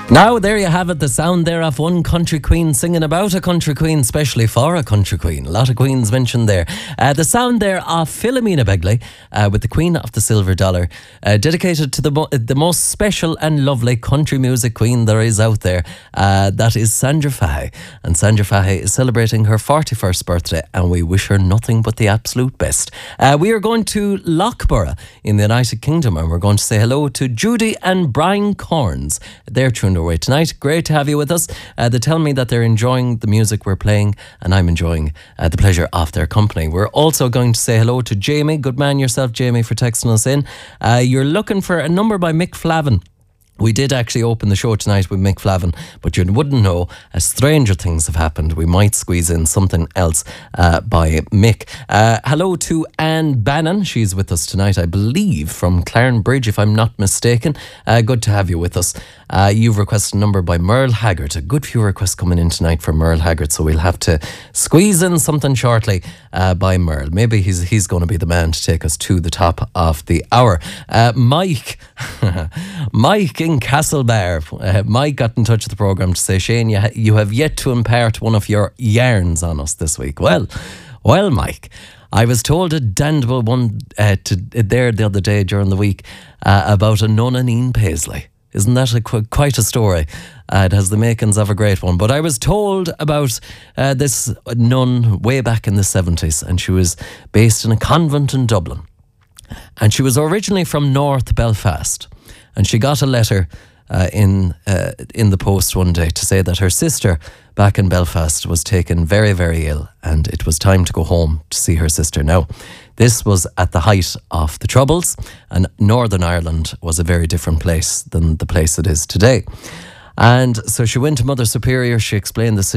Now, there you have it, the sound there of one country queen singing about a country queen, especially for a country queen. A lot of queens mentioned there. The sound there of Philomena Begley with the Queen of the Silver Dollar, dedicated to the most special and lovely country music queen there is out there. That is Sandra Fahey. And Sandra Fahey is celebrating her 41st birthday, and we wish her nothing but the absolute best. We are going to Loughborough in the United Kingdom, and we're going to say hello to Judy and Brian Corns. They're tuned away tonight. Great to have you with us. They tell me that they're enjoying the music we're playing, and I'm enjoying the pleasure of their company. We're also going to say hello to Jamie. Good man yourself, Jamie, for texting us in. You're looking for a number by Mick Flavin. We did actually open the show tonight with Mick Flavin, but you wouldn't know, as stranger things have happened. We might squeeze in something else by Mick. Hello to Anne Bannon. She's with us tonight, I believe, from Clarenbridge, if I'm not mistaken. Good to have you with us. You've requested a number by Merle Haggard. A good few requests coming in tonight for Merle Haggard, so we'll have to squeeze in something shortly by Merle. Maybe he's going to be the man to take us to the top of the hour. Mike in Castlebar. Mike got in touch with the programme to say, Shane, you have yet to impart one of your yarns on us this week. Well, Mike, I was told a damnable one there the other day during the week about a nun in Ian Paisley. Isn't that quite a story? It has the makings of a great one. But I was told about this nun way back in the 70s, and she was based in a convent in Dublin. And she was originally from North Belfast. And she got a letter in the post one day to say that her sister back in Belfast was taken very, very ill, and it was time to go home to see her sister. Now, this was at the height of the Troubles, and Northern Ireland was a very different place than the place it is today. And so she went to Mother Superior. She explained the